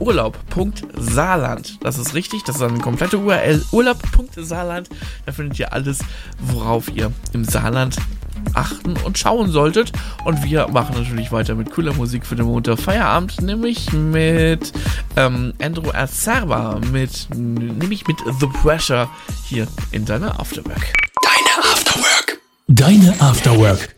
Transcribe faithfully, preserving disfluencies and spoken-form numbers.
urlaub punkt saarland. Das ist richtig, das ist eine komplette U R L, urlaub punkt saarland. Da findet ihr alles, worauf ihr im Saarland achten und schauen solltet. Und wir machen natürlich weiter mit cooler Musik für den Montag Feierabend, nämlich mit ähm, Andrew Acerba, mit, nämlich mit The Pressure hier in deiner Afterwork. Deine Afterwork. Deine Afterwork.